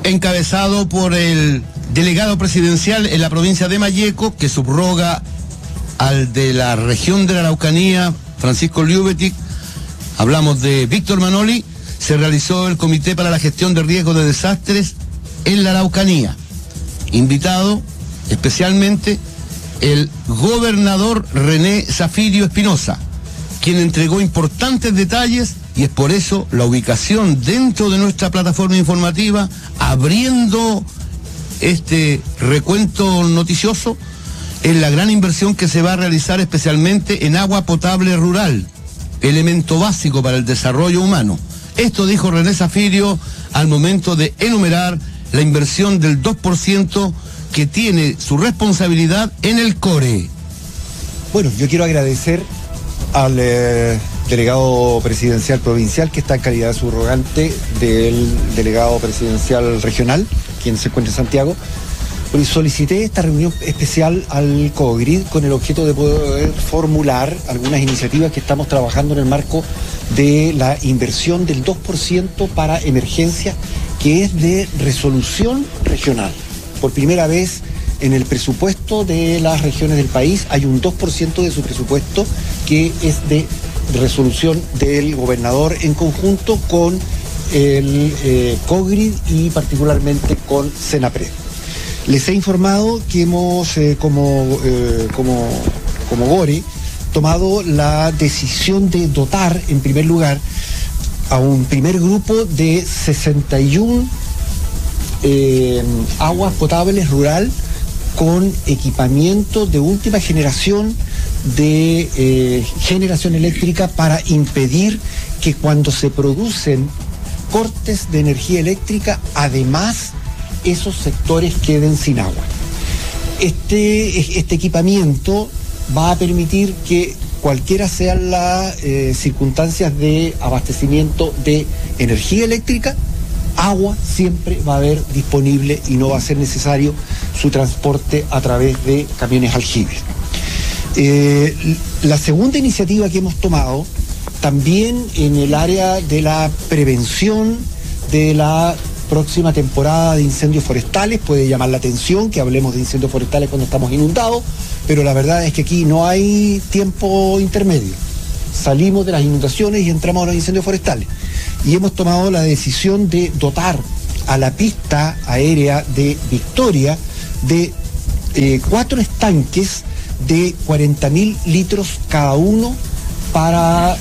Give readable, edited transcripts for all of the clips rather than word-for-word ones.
encabezado por el delegado presidencial en la provincia de Malleco, que subroga al de la región de la Araucanía, Francisco Liubetic. Hablamos de Víctor Manoli. Se realizó el Comité para la Gestión de Riesgos de Desastres en la Araucanía. Invitado especialmente el gobernador René Zafirio Espinosa, quien entregó importantes detalles, y es por eso la ubicación dentro de nuestra plataforma informativa, abriendo este recuento noticioso, en la gran inversión que se va a realizar especialmente en agua potable rural, elemento básico para el desarrollo humano. Esto dijo René Zafirio al momento de enumerar la inversión del 2% que tiene su responsabilidad en el CORE. Bueno, yo quiero agradecer al delegado presidencial provincial, que está en calidad de subrogante del delegado presidencial regional, quien se encuentra en Santiago. Solicité esta reunión especial al COGRID con el objeto de poder formular algunas iniciativas que estamos trabajando en el marco de la inversión del 2% para emergencia, que es de resolución regional. Por primera vez en el presupuesto de las regiones del país hay un 2% de su presupuesto que es de resolución del gobernador en conjunto con el COGRID y particularmente con Senapred. Les he informado que hemos, como GORE, tomado la decisión de dotar, en primer lugar, a un primer grupo de 61 aguas potables rural con equipamiento de última generación de generación eléctrica para impedir que cuando se producen cortes de energía eléctrica, además, esos sectores queden sin agua. Este equipamiento va a permitir que cualquiera sean las circunstancias de abastecimiento de energía eléctrica, agua siempre va a haber disponible y no va a ser necesario su transporte a través de camiones aljibes. La segunda iniciativa que hemos tomado, también en el área de la prevención de la próxima temporada de incendios forestales, puede llamar la atención que hablemos de incendios forestales cuando estamos inundados, pero la verdad es que aquí no hay tiempo intermedio. Salimos de las inundaciones y entramos a los incendios forestales. Y hemos tomado la decisión de dotar a la pista aérea de Victoria de 4 estanques de 40.000 litros cada uno para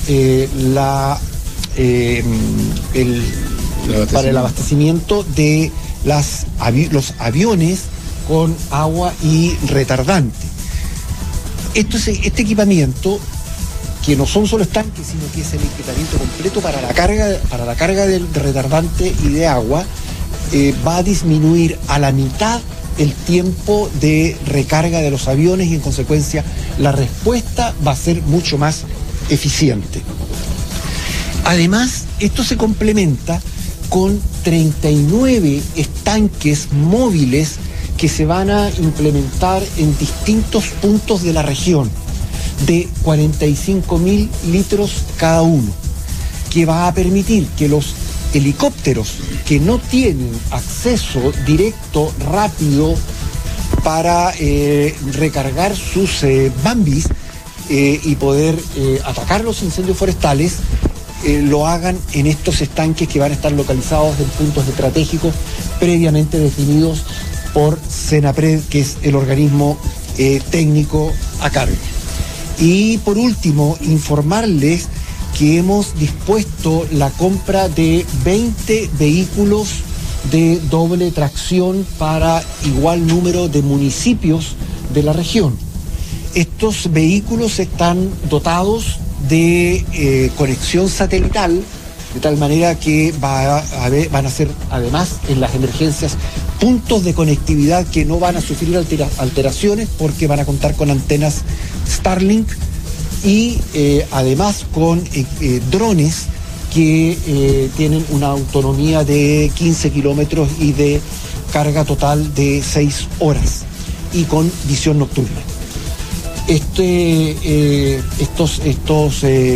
para el abastecimiento de los aviones con agua y retardante. Este equipamiento, que no son solo estanques, sino que es el equipamiento completo para la carga de retardante y de agua, va a disminuir a la mitad el tiempo de recarga de los aviones y en consecuencia la respuesta va a ser mucho más eficiente. Además, esto se complementa con 39 estanques móviles que se van a implementar en distintos puntos de la región, de 45.000 litros cada uno, que va a permitir que los helicópteros que no tienen acceso directo, rápido, para recargar sus Bambis y poder atacar los incendios forestales, lo hagan en estos estanques que van a estar localizados en puntos estratégicos previamente definidos por Senapred, que es el organismo técnico a cargo. Y por último, informarles que hemos dispuesto la compra de 20 vehículos de doble tracción para igual número de municipios de la región. Estos vehículos están dotados de conexión satelital, de tal manera que van a ser, además, en las emergencias, puntos de conectividad que no van a sufrir alteraciones porque van a contar con antenas Starlink y además con drones que tienen una autonomía de 15 kilómetros y de carga total de 6 horas y con visión nocturna. Estos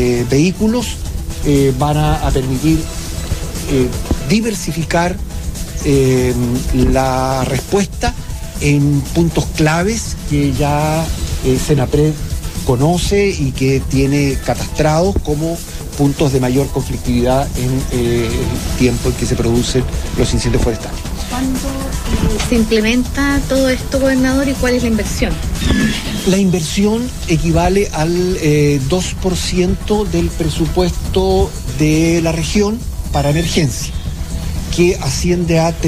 vehículos van a permitir diversificar la respuesta en puntos claves que ya Senapred conoce y que tiene catastrados como puntos de mayor conflictividad en el tiempo en que se producen los incendios forestales. ¿Cuándo se implementa todo esto, gobernador, y cuál es la inversión? La inversión equivale al 2% del presupuesto de la región para emergencia, que asciende a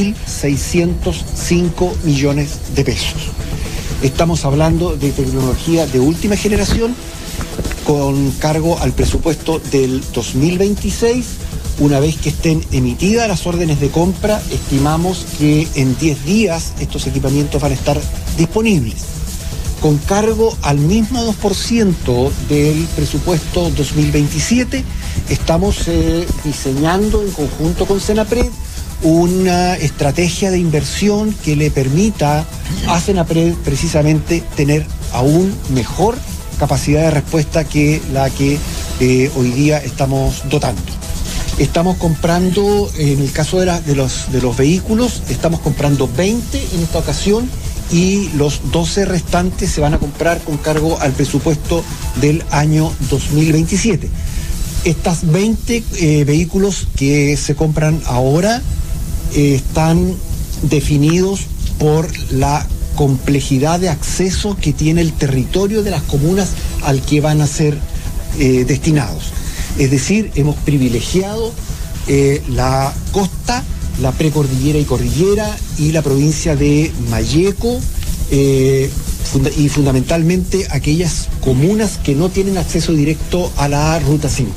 3.605 millones de pesos. Estamos hablando de tecnología de última generación con cargo al presupuesto del 2026. Una vez que estén emitidas las órdenes de compra, estimamos que en 10 días estos equipamientos van a estar disponibles. Con cargo al mismo 2% del presupuesto 2027, estamos diseñando en conjunto con Senapred una estrategia de inversión que le permita a Senapred precisamente tener aún mejor capacidad de respuesta que la que hoy día estamos dotando. Estamos comprando, en el caso de los vehículos, estamos comprando 20 en esta ocasión y los 12 restantes se van a comprar con cargo al presupuesto del año 2027. Estas 20 vehículos que se compran ahora están definidos por la complejidad de acceso que tiene el territorio de las comunas al que van a ser destinados. Es decir, hemos privilegiado la costa, la precordillera y cordillera y la provincia de Malleco y fundamentalmente aquellas comunas que no tienen acceso directo a la Ruta 5.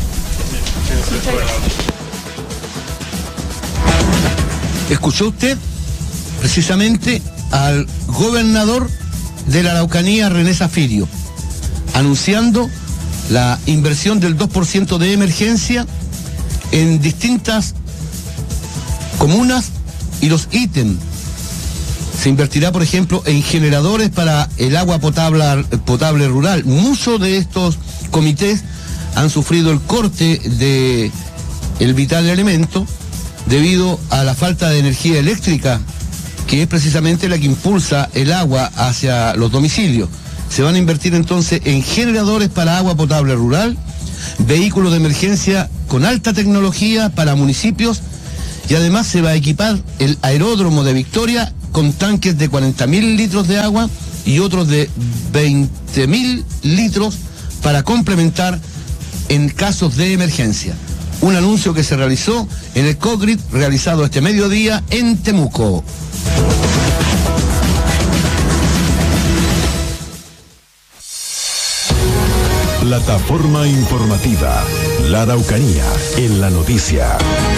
¿Escuchó usted precisamente al gobernador de la Araucanía, René Zafirio, anunciando la inversión del 2% de emergencia en distintas comunas y los ítems? Se invertirá, por ejemplo, en generadores para el agua potable rural. Muchos de estos comités han sufrido el corte de el vital elemento debido a la falta de energía eléctrica, que es precisamente la que impulsa el agua hacia los domicilios. Se van a invertir entonces en generadores para agua potable rural, vehículos de emergencia con alta tecnología para municipios, y además se va a equipar el aeródromo de Victoria con tanques de 40.000 litros de agua y otros de 20.000 litros para complementar en casos de emergencia. Un anuncio que se realizó en el COGRIT realizado este mediodía en Temuco. Plataforma informativa, La Araucanía en la noticia.